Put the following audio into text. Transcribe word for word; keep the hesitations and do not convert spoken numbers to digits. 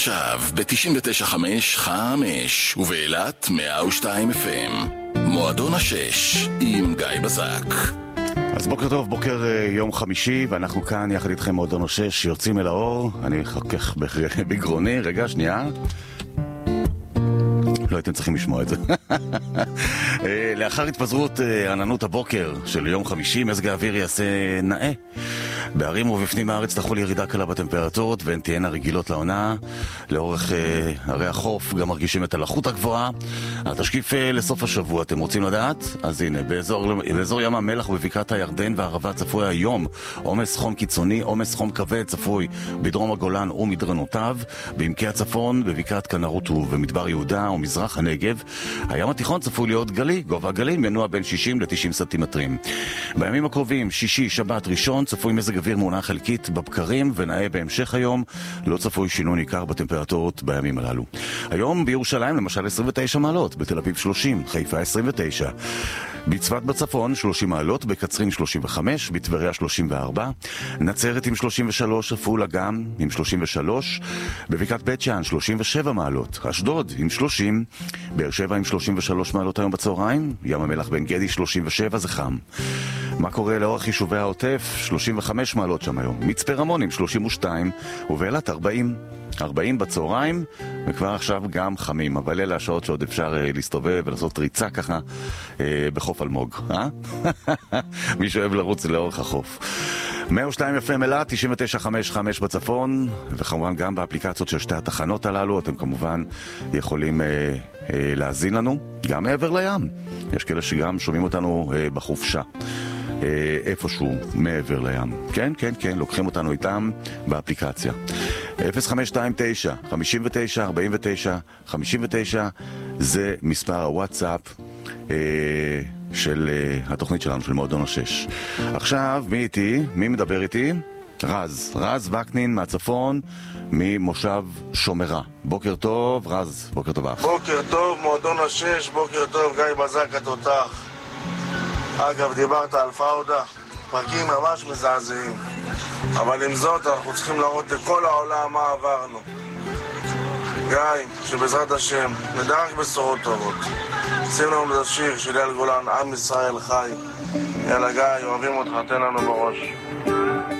עכשיו ב-תשעים ותשע נקודה חמש חמש ובאילת מאה ושתיים אף אם. מועדון השש עם גיא בזק. אז בוקר טוב, בוקר יום חמישי, ואנחנו כאן יחד איתכם מועדון השש, יוצאים אל האור. אני חכך בגרוני, רגע, שנייה. לא הייתם צריכים לשמוע את זה. לאחר התפזרות עננות הבוקר של יום חמישי, מזג האוויר יעשה נאה. בערים ובפנים הארץ תחול ירידה קלה בטמפרטורות והן תהיינה רגילות לעונה. לאורך אה, ערי החוף גם מרגישים את הלחות הגבוהה. התשקיף אה, לסוף השבוע, אתם רוצים לדעת? אז הנה, באזור, באזור ים המלח ובבקעת הירדן והערבה צפוי היום עומס חום קיצוני, עומס חום כבד צפוי בדרום הגולן ומדרנותיו, בעמקי הצפון, בבקעת כנרות ובמדבר יהודה ומזרח הנגב. הים התיכון צפוי להיות גלי, גובה הגלים ינוע בין שישים לתשעים סנטימטרים. בימים הקרובים, שישי, שבת, ראשון, צפוי מזג אוויר מעונה חלקית בבקרים ונאה בהמשך היום. לא צפוי שינוי ניכר בטמפרטורות בימים הללו. היום בירושלים למשל עשרים ותשע מעלות, בתל אביב שלושים, חיפה עשרים ותשע, בצפת בצפון שלושים מעלות, בקצרין שלושים וחמש, בטבריה שלושים וארבע, נצרת עם שלושים ושלוש, עפולה גם עם שלושים ושלוש, בבקעת בית שאן שלושים ושבע מעלות, אשדוד עם שלושים, באר שבע עם שלושים ושלוש מעלות היום בצהריים, ים המלח בן גדי שלושים ושבע, זה חם. מה קורה לאורך יישובי העוטף? שלושים וחמש מעלות שם היום, מצפה רמון עם שלושים ושתיים, ובאילת ארבעים, ארבעים בצהריים, וכבר עכשיו גם חמים, אבל אלה השעות שעוד אפשר אה, להסתובב ולעשות ריצה ככה אה, בחוף אלמוג, אה? מי שאוהב לרוץ לאורך החוף. מאה ושתיים אף אם אילת, תשעים ותשע נקודה חמש חמש בצפון, וכמובן גם באפליקציות של שתי התחנות הללו, אתם כמובן יכולים אה, אה, להזין לנו, גם מעבר לים. יש כאלה שגם שומעים אותנו אה, בחופשה. איפשהו מעבר לים. כן, כן, כן, לוקחים אותנו איתם באפליקציה. אפס חמש שתיים תשע חמישים ותשע ארבעים ותשע חמישים ותשע זה מספר הוואטסאפ אה, של אה, התוכנית שלנו, של מועדון השש. עכשיו, מי איתי? מי מדבר איתי? רז, רז וקנין מהצפון, ממושב שומרה. בוקר טוב, רז, בוקר טוב אח. בוקר טוב, מועדון השש, בוקר טוב, גיא בזק התותח. אגב, דיברת על פאודה, פרקים ממש מזעזעים, אבל עם זאת אנחנו צריכים להראות לכל העולם מה עברנו. גיא, שבעזרת השם נדע רק בשורות טובות. שים לנו את השיר של אייל גולן, עם ישראל חי. יאללה גיא, אוהבים אותך, תן לנו בראש.